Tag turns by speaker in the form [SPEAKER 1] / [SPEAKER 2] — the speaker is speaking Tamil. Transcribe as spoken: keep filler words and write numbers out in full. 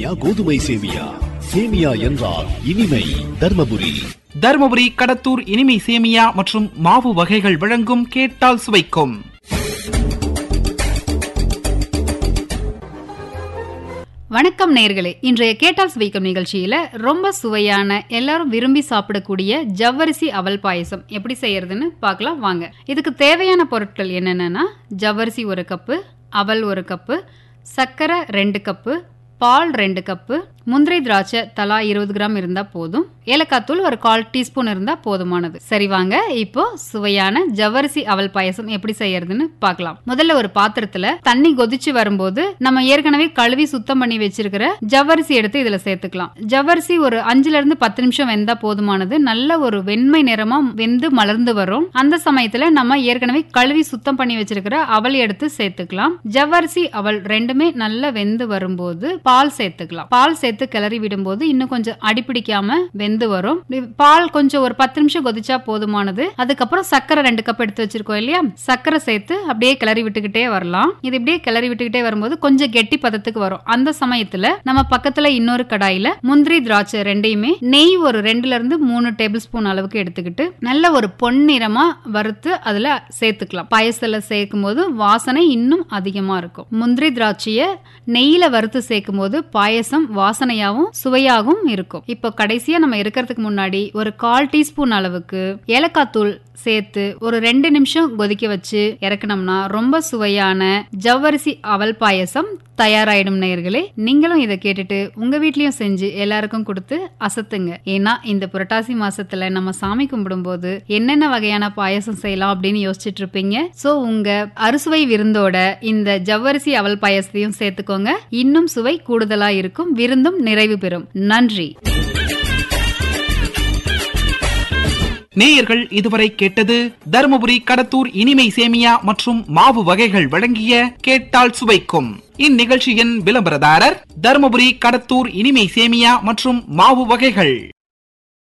[SPEAKER 1] கோதுமை சேமியா, சேமியா என்றால் இனிமை. தர்மபுரி
[SPEAKER 2] தர்மபுரி கடத்தூர் இனிமை சேமியா மற்றும் மாவு வகைகள் வழங்கும் கேட்டால் சுவைக்கும்.
[SPEAKER 3] வணக்கம் நேயர்களே, இன்றைய கேட்டால் சுவைக்கும் நிகழ்ச்சியில ரொம்ப சுவையான எல்லாரும் விரும்பி சாப்பிடக்கூடிய ஜவ்வரிசி அவல் பாயசம் எப்படி செய்யறதுன்னு பார்க்கலாம் வாங்க. இதுக்கு தேவையான பொருட்கள் என்னென்னா, ஜவ்வரிசி ஒரு கப்பு, அவல் ஒரு கப்பு, சர்க்கரை ரெண்டு கப்பு, பால் ரெண்டு கப்பு, முந்திரி திராட்சை தலா இருபது கிராம் இருந்தா போதும், ஏலக்காய் தூள் ஒரு கால் டீஸ்பூன் இருந்தா போதுமானது. சரி வாங்க இப்போ சுவையான ஜவ்வரிசி அவல் பாயசம் எப்படி செய்யறதுன்னு பார்க்கலாம். முதல்ல ஒரு பாத்திரத்துல தண்ணி கொதிச்சு வரும்போது நம்ம ஏற்கனவே கழுவி சுத்தம் பண்ணி வச்சிருக்கிற ஜவ்வரிசி எடுத்து இதுல சேர்த்துக்கலாம். ஜவ்வரிசி ஒரு அஞ்சுல இருந்து பத்து நிமிஷம் வெந்தா போதுமானது. நல்ல ஒரு வெண்மை நிறமா வெந்து மலர்ந்து வரும். அந்த சமயத்துல நம்ம ஏற்கனவே கழுவி சுத்தம் பண்ணி வச்சிருக்கிற அவல் எடுத்து சேர்த்துக்கலாம். ஜவ்வரிசி அவல் ரெண்டுமே நல்லா வெந்து வரும்போது பால் சேர்த்துக்கலாம். பால் சேர்த்து கிளறி விடும்போது இன்னும் கொஞ்சம் அடிப்பிடிக்காம வெந்து வரும். பால் கொஞ்சம் ஒரு பத்து நிமிஷம் கொதிச்சா போதுமானது. அதுக்கப்புறம் சர்க்கரை ரெண்டு கப் எடுத்து வச்சிருக்கோம் இல்லையா, சர்க்கரை சேர்த்து அப்படியே கிளறி விட்டுக்கிட்டே வரலாம். இது இப்படியே கிளறி விட்டுக்கிட்டே வரும்போது கொஞ்சம் கெட்டி பதத்துக்கு வரும். அந்த சமயத்துல நம்ம பக்கத்துல இன்னொரு கடாயில முந்திரி திராட்சை ரெண்டையுமே நெய் ஒரு ரெண்டுல இருந்து மூணு டேபிள் ஸ்பூன் அளவுக்கு எடுத்துக்கிட்டு நல்ல ஒரு பொன்னிறமா வறுத்து அதுல சேர்த்துக்கலாம். பாயசத்துல சேர்க்கும் போது வாசனை இன்னும் அதிகமா இருக்கும். முந்திரி திராட்சைய நெய்யில வறுத்து சேர்க்கும் போது பாயசம் வாசனையாவும் சுவையாகவும் இருக்கும். இப்போ கடைசியா நம்ம இருக்கிறதுக்கு முன்னாடி ஒரு கால் டீஸ்பூன் அளவுக்கு ஏலக்காய் தூள் சேர்த்து ஒரு ரெண்டு நிமிஷம் கொதிக்க வச்சு இறக்கணும்னா ரொம்ப சுவையான ஜவ்வரிசி அவல் பாயசம் தயாராயிடும். நேயர்களே, நீங்களும் இதை கேட்டுட்டு உங்க வீட்லயும் செஞ்சு எல்லாருக்கும் கொடுத்து அசத்துங்க. ஏன்னா இந்த புரட்டாசி மாசத்துல நம்ம சாமி கும்பிடும் போது என்னென்ன வகையான பாயசம் செய்யலாம் அப்படின்னு யோசிச்சுட்டு இருப்பீங்க. சோ உங்க அறுசுவை விருந்தோட இந்த ஜவ்வரிசி அவல் பாயசத்தையும் சேர்த்துக்கோங்க. இன்னும் சுவை கூடுதலா இருக்கும், விருந்தும் நிறைவு பெறும். நன்றி.
[SPEAKER 2] நேயர்கள் இதுவரை கேட்டது தர்மபுரி கடத்தூர் இனிமை சேமியா மற்றும் மாவு வகைகள் வழங்கிய கேட்டால் சுவைக்கும். இந்நிகழ்ச்சியின் விளம்பரதாரர் தர்மபுரி கடத்தூர் இனிமை சேமியா மற்றும் மாவு வகைகள்.